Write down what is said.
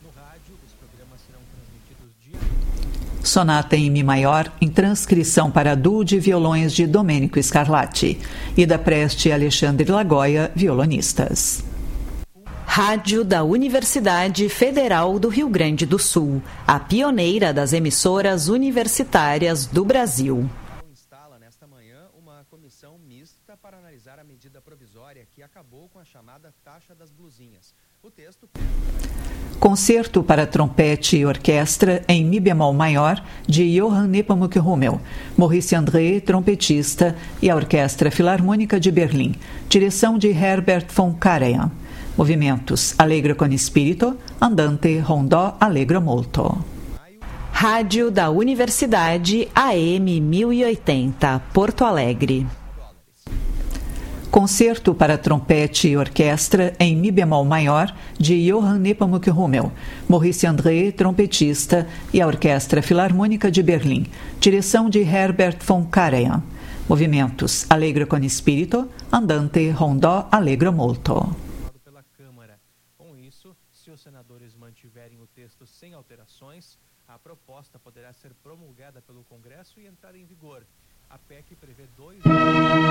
Sonata em Mi maior, em transcrição para duo de violões de Domênico Scarlatti. Ida Preste e Alexandre Lagoia, violonistas. Rádio da Universidade Federal do Rio Grande do Sul, a pioneira das emissoras universitárias do Brasil. Instala nesta manhã uma comissão mista para analisar a medida provisória que acabou com a chamada taxa das blusinhas. O texto... Concerto para trompete e orquestra em Mi bemol maior, de Johann Nepomuk Hummel, Maurice André, trompetista, e a Orquestra Filarmônica de Berlim, direção de Herbert von Karajan. Movimentos: Allegro con spirito, andante, rondó, allegro molto. Rádio da Universidade AM 1080, Porto Alegre. Concerto para trompete e orquestra em Mi bemol maior, de Johann Nepomuk Hummel, Maurice André, trompetista, e a Orquestra Filarmônica de Berlim, direção de Herbert von Karajan. Movimentos: Allegro con spirito, andante, rondó, allegro molto. Pela Câmara. Com isso, se os senadores mantiverem o texto sem alterações, a proposta poderá ser promulgada pelo Congresso e entrar em vigor. A PEC prevê 2